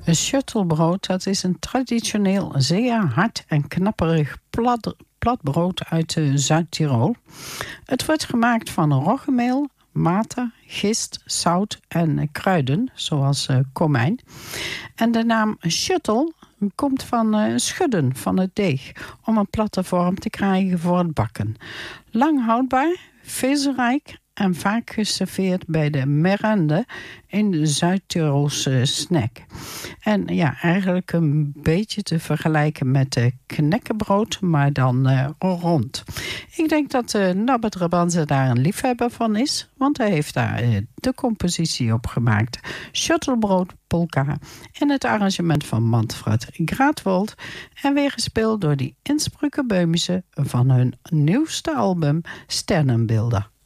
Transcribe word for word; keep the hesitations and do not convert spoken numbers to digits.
Een shuttlebrood, dat is een traditioneel zeer hard en knapperig plat, plat brood uit uh, Zuid-Tirol. Het wordt gemaakt van roggemeel, mater, gist, zout en kruiden, zoals uh, komijn. En de naam shuttle komt van uh, schudden van het deeg, om een platte vorm te krijgen voor het bakken. Lang houdbaar, vezelrijk en vaak geserveerd bij de merende in de Zuid-Tirolse snack. En ja, eigenlijk een beetje te vergelijken met de knekkenbrood, maar dan uh, rond. Ik denk dat uh, Norbert Rabanza daar een liefhebber van is, want hij heeft daar uh, de compositie op gemaakt. Shuttlebrood polka in het arrangement van Manfred Graatwold en weer gespeeld door die Innsbrucker Böhmische van hun nieuwste album Sternenbilder.